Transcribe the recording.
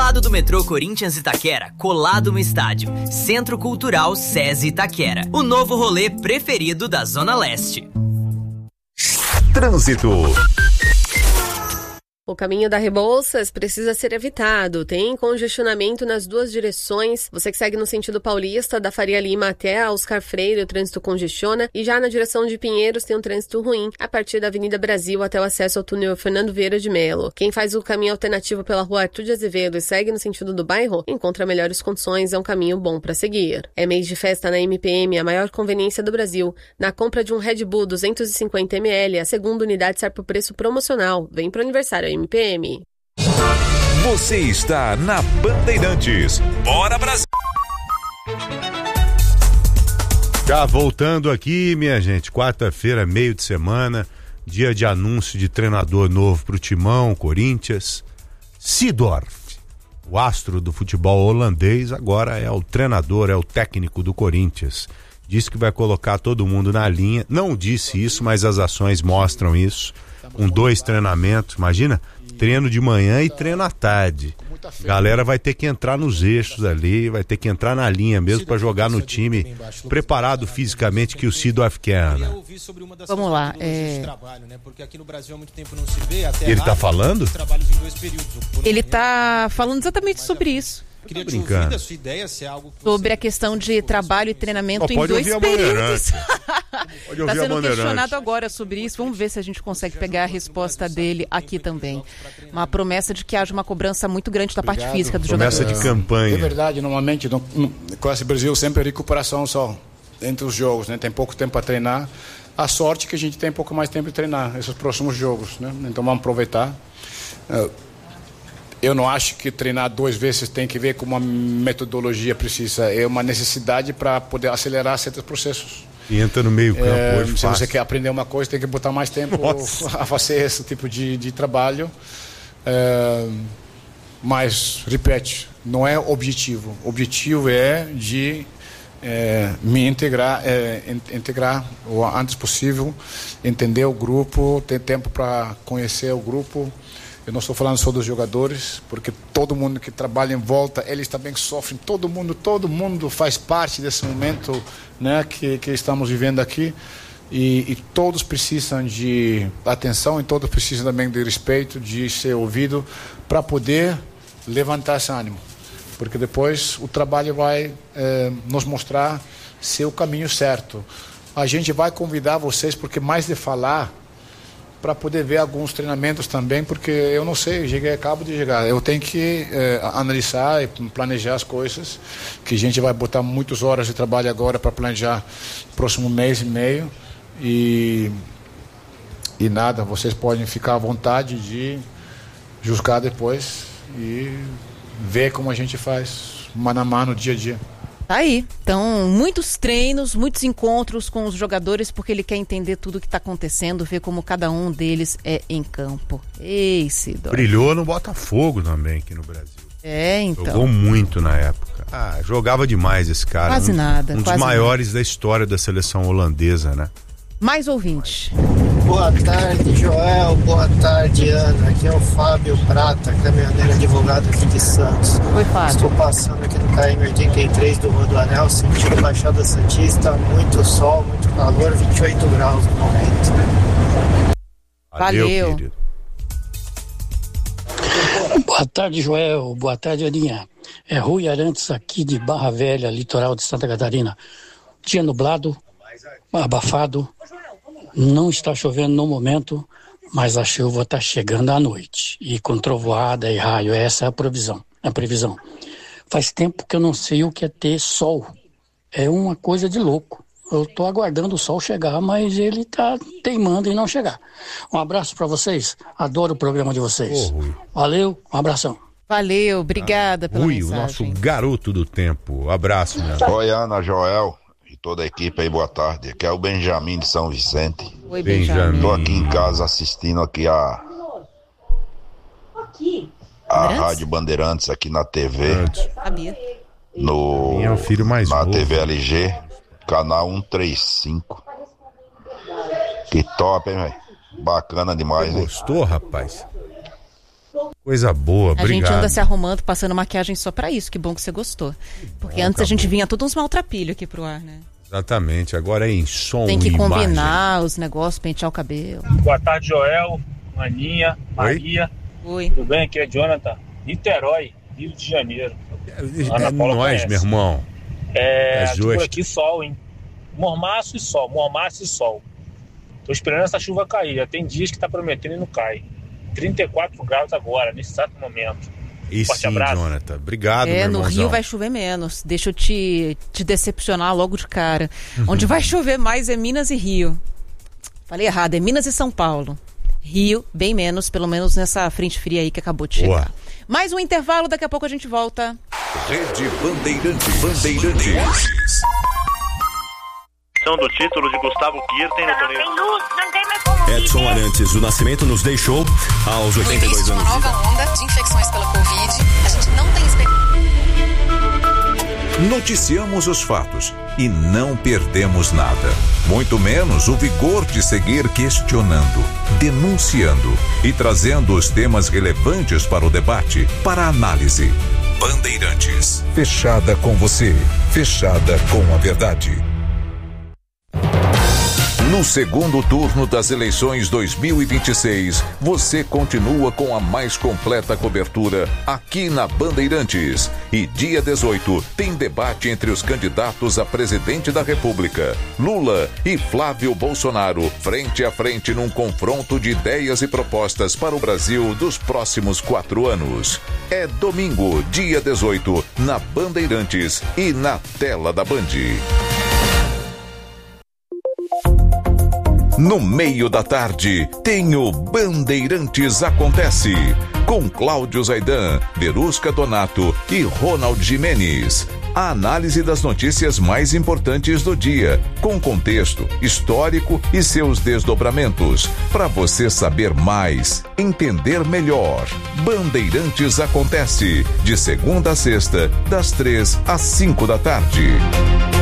lado do metrô Corinthians Itaquera, colado no estádio. Centro Cultural SESI Itaquera. O novo rolê preferido da Zona Leste. Trânsito. O caminho da Rebouças precisa ser evitado. Tem congestionamento nas duas direções. Você que segue no sentido paulista, da Faria Lima até Oscar Freire, o trânsito congestiona. E já na direção de Pinheiros tem um trânsito ruim, a partir da Avenida Brasil até o acesso ao túnel Fernando Vieira de Melo. Quem faz o caminho alternativo pela rua Arthur de Azevedo e segue no sentido do bairro, encontra melhores condições, é um caminho bom para seguir. É mês de festa na MPM, a maior conveniência do Brasil. Na compra de um Red Bull 250 ml, a segunda unidade sai por preço promocional. Vem pro aniversário MPM. Você está na Bandeirantes. Bora, Brasil! Já voltando aqui, minha gente, quarta-feira, meio de semana, dia de anúncio de treinador novo pro Timão, Corinthians. Seedorf, o astro do futebol holandês, agora é o treinador, é o técnico do Corinthians. Disse que vai colocar todo mundo na linha. Não disse isso, mas as ações mostram isso. Com 2 treinamentos, imagina, treino de manhã e treino à tarde. Galera vai ter que entrar nos eixos ali, vai ter que entrar na linha mesmo para jogar no time preparado fisicamente que o Seedorf quer, né? Vamos lá, Ele tá falando? Ele tá falando exatamente sobre isso. Queria te ouvir a sua ideia, se é algo que sobre a questão de trabalho e treinamento em 2 períodos. Está sendo questionado agora sobre isso. Vamos ver se a gente consegue pegar a resposta dele aqui também. Uma promessa de que haja uma cobrança muito grande da parte física do jogador. Promessa de campanha. É verdade, normalmente com esse Brasil sempre é recuperação só entre os jogos, né? Tem pouco tempo para treinar. A sorte é que a gente tem pouco mais tempo de treinar esses próximos jogos, né? Então vamos aproveitar. Eu não acho que treinar 2 vezes tem que ver com uma metodologia precisa. É uma necessidade para poder acelerar certos processos. E entra no meio campo hoje. Se você quer aprender uma coisa, tem que botar mais tempo a fazer esse tipo de trabalho. Mas, repete, não é objetivo. O objetivo é de me integrar o antes possível, entender o grupo, ter tempo para conhecer o grupo. Eu não estou falando só dos jogadores, porque todo mundo que trabalha em volta, eles também sofrem, todo mundo faz parte desse momento, né, que estamos vivendo aqui, e todos precisam de atenção, e todos precisam também de respeito, de ser ouvido, para poder levantar esse ânimo, porque depois o trabalho vai nos mostrar se é o caminho certo. A gente vai convidar vocês, porque mais de falar, para poder ver alguns treinamentos também, porque eu não sei, acabo de chegar. Eu tenho que analisar e planejar as coisas, que a gente vai botar muitas horas de trabalho agora para planejar o próximo mês e meio. E nada, vocês podem ficar à vontade de julgar depois e ver como a gente faz mano a mano, dia a dia. Tá aí. Então, muitos treinos, muitos encontros com os jogadores, porque ele quer entender tudo o que está acontecendo, ver como cada um deles é em campo. Ei, Seedorf. Brilhou no Botafogo também aqui no Brasil. Então. Jogou muito na época. Jogava demais esse cara. Quase nada. Um dos maiores da história da seleção holandesa, né? Mais ouvinte. Boa tarde, Joel. Boa tarde, Ana. Aqui é o Fábio Prata, caminhoneiro advogado aqui de Santos. Oi, Fábio. Estou passando aqui no KM83 do Rodoanel, sentido Baixada Santista. Muito sol, muito calor, 28 graus no momento. Valeu. Querido. Boa tarde, Joel. Boa tarde, Aninha. É Rui Arantes aqui de Barra Velha, litoral de Santa Catarina. Dia nublado, abafado. Não está chovendo no momento, mas a chuva está chegando à noite. E com trovoada e raio, essa é a previsão. Faz tempo que eu não sei o que é ter sol. É uma coisa de louco. Eu estou aguardando o sol chegar, mas ele está teimando em não chegar. Um abraço para vocês. Adoro o programa de vocês. Valeu, um abração. Valeu, obrigada pela mensagem. O nosso garoto do tempo. Abraço, meu. Oi, Ana, Joel. Toda a equipe aí, boa tarde. Aqui é o Benjamin de São Vicente. Oi, Benjamin. Tô aqui em casa assistindo aqui a Rádio Bandeirantes aqui na TV. Sabia. É o filho mais na novo. TV LG, canal 135. Que top, hein, velho? Bacana demais, hein? Gostou, rapaz? Coisa boa, obrigado. A gente anda se arrumando, passando maquiagem só pra isso. Que bom que você gostou. Porque antes a gente vinha todos uns maltrapilhos aqui pro ar, né? Exatamente, agora é em som e tem que combinar imagem. Os negócios, pentear o cabelo. Boa tarde, Joel, Aninha, Maria. Oi. Tudo bem? Aqui é Jonathan. Niterói, Rio de Janeiro. É nós, meu irmão. Por aqui sol, hein? Mormaço e sol. Tô esperando essa chuva cair. Já tem dias que tá prometendo e não cai. 34 graus agora, nesse exato momento. E forte sim, abraço. Jonathan. Obrigado, meu irmãozão. No Rio vai chover menos. Deixa eu te decepcionar logo de cara. Onde vai chover mais é Minas e Rio. Falei errado, é Minas e São Paulo. Rio, bem menos, pelo menos nessa frente fria aí que acabou de chegar. Mais um intervalo, daqui a pouco a gente volta. Rede Bandeirantes. Do título de Gustavo Kirten no torneio. Edson Arantes, o Nascimento nos deixou aos 82 anos. Uma nova onda de infecções pela Covid. A gente não tem Noticiamos os fatos e não perdemos nada. Muito menos o vigor de seguir questionando, denunciando e trazendo os temas relevantes para o debate, para a análise. Bandeirantes. Fechada com você. Fechada com a verdade. No segundo turno das eleições 2026, você continua com a mais completa cobertura aqui na Bandeirantes. E dia 18 tem debate entre os candidatos a presidente da República, Lula e Flávio Bolsonaro, frente a frente num confronto de ideias e propostas para o Brasil dos próximos 4 anos. É domingo, dia 18, na Bandeirantes e na tela da Band. No meio da tarde, tem o Bandeirantes Acontece, com Cláudio Zaidan, Verusca Donato e Ronald Gimenez. A análise das notícias mais importantes do dia, com contexto histórico e seus desdobramentos, para você saber mais, entender melhor. Bandeirantes Acontece, de segunda a sexta, das 3 às 5 da tarde.